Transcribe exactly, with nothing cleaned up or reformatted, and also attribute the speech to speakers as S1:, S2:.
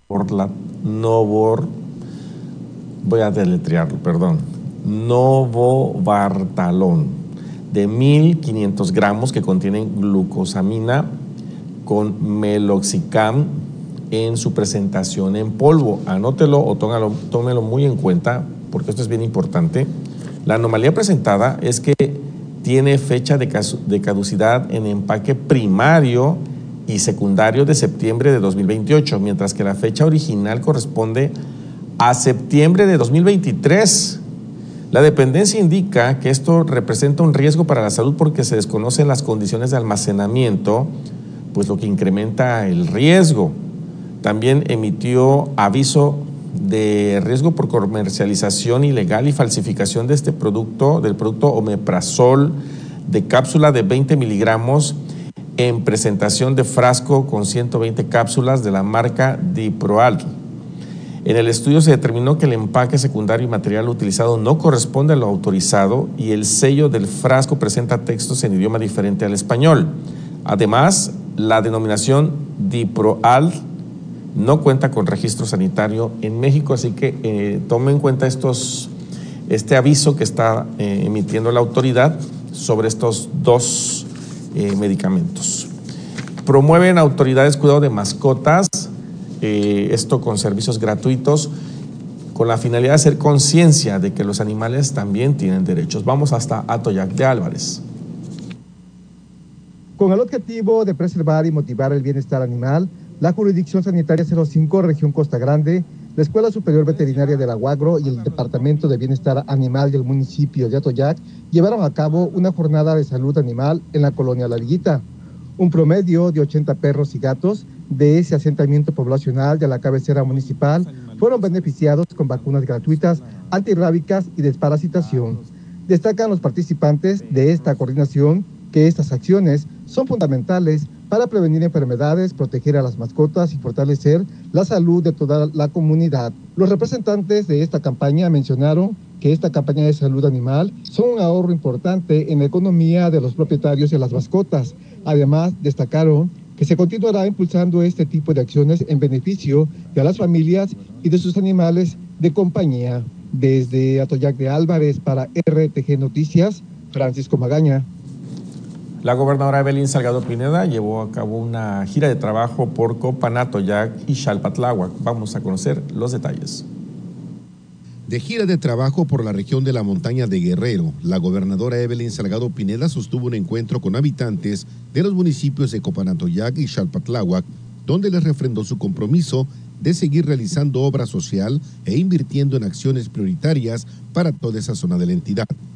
S1: Novor, voy a deletrearlo, perdón, Novobartalón, de mil quinientos gramos, que contienen glucosamina con meloxicam en su presentación en polvo. Anótelo o tómalo, tómelo muy en cuenta, porque esto es bien importante. La anomalía presentada es que tiene fecha de caducidad en empaque primario y secundario de septiembre de dos mil veintiocho, mientras que la fecha original corresponde a septiembre de dos mil veintitrés. La dependencia indica que esto representa un riesgo para la salud porque se desconocen las condiciones de almacenamiento, pues lo que incrementa el riesgo. También emitió aviso de riesgo por comercialización ilegal y falsificación de este producto, del producto omeprazol de cápsula de veinte miligramos en presentación de frasco con ciento veinte cápsulas de la marca Diproal. En el estudio se determinó que el empaque secundario y material utilizado no corresponde a lo autorizado y el sello del frasco presenta textos en idioma diferente al español. Además, la denominación Diproal no cuenta con registro sanitario en México, así que eh, tome en cuenta estos, este aviso que está eh, emitiendo la autoridad sobre estos dos eh, medicamentos. Promueven autoridades cuidado de mascotas, eh, esto con servicios gratuitos, con la finalidad de hacer conciencia de que los animales también tienen derechos. Vamos hasta Atoyac de Álvarez.
S2: Con el objetivo de preservar y motivar el bienestar animal, la Jurisdicción Sanitaria cero cinco, Región Costa Grande, la Escuela Superior Veterinaria de la Aguagro y el Departamento de Bienestar Animal del municipio de Atoyac llevaron a cabo una jornada de salud animal en la colonia La Villita. Un promedio de ochenta perros y gatos de ese asentamiento poblacional de la cabecera municipal fueron beneficiados con vacunas gratuitas, antirrábicas y desparasitación. Destacan los participantes de esta coordinación que estas acciones son fundamentales para prevenir enfermedades, proteger a las mascotas y fortalecer la salud de toda la comunidad. Los representantes de esta campaña mencionaron que esta campaña de salud animal son un ahorro importante en la economía de los propietarios de las mascotas. Además, destacaron que se continuará impulsando este tipo de acciones en beneficio de las familias y de sus animales de compañía. Desde Atoyac de Álvarez para R T G Noticias, Francisco Magaña.
S1: La gobernadora Evelyn Salgado Pineda llevó a cabo una gira de trabajo por Copan, Atoyac y Xalpatláhuac. Vamos a conocer los detalles.
S3: De gira de trabajo por la región de la montaña de Guerrero, la gobernadora Evelyn Salgado Pineda sostuvo un encuentro con habitantes de los municipios de Copan, Atoyac y Xalpatláhuac, donde les refrendó su compromiso de seguir realizando obra social e invirtiendo en acciones prioritarias para toda esa zona de la entidad.